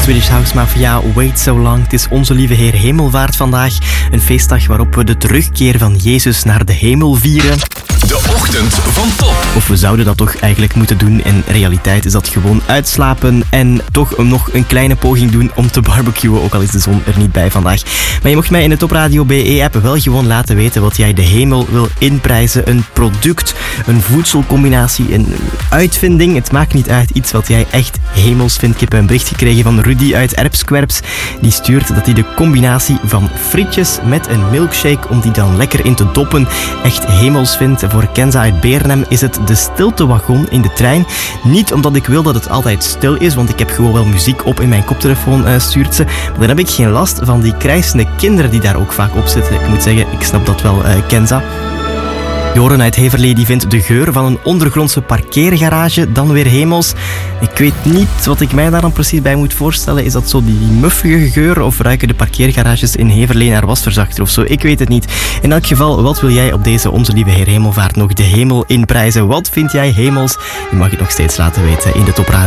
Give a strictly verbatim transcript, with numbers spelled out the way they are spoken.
Swedish House Mafia, Wait So Long. Het is Onze Lieve Heer Hemelvaart vandaag. Een feestdag waarop we de terugkeer van Jezus naar de hemel vieren. De ochtend van Top. Of we zouden dat toch eigenlijk moeten doen. In realiteit is dat gewoon uitslapen en toch nog een kleine poging doen om te barbecuen, ook al is de zon er niet bij vandaag. Maar je mocht mij in de Top Radio B E-app wel gewoon laten weten wat jij de hemel wil inprijzen. Een product, een voedselcombinatie, een uitvinding. Het maakt niet uit. Iets wat jij echt hemels vindt. Ik heb een bericht gekregen van Rudy uit Erpskwerps. Die stuurt dat hij de combinatie van frietjes met een milkshake, om die dan lekker in te doppen, echt hemels vindt. Voor Kenza uit Beernem is het de stiltewagon in de trein. Niet omdat ik wil dat het altijd stil is, want ik heb gewoon wel muziek op in mijn koptelefoon, uh, stuurt ze. Maar dan heb ik geen last van die krijsende kinderen die daar ook vaak op zitten. Ik moet zeggen, ik snap dat wel, uh, Kenza. Joren uit Heverlee die vindt de geur van een ondergrondse parkeergarage dan weer hemels. Ik weet niet wat ik mij daar dan precies bij moet voorstellen. Is dat zo die muffige geur, of ruiken de parkeergarages in Heverlee naar wasverzachter of zo? Ik weet het niet. In elk geval, wat wil jij op deze Onze Lieve Heer Hemelvaart nog de hemel inprijzen? Wat vind jij hemels? Je mag het nog steeds laten weten in de Top Radio.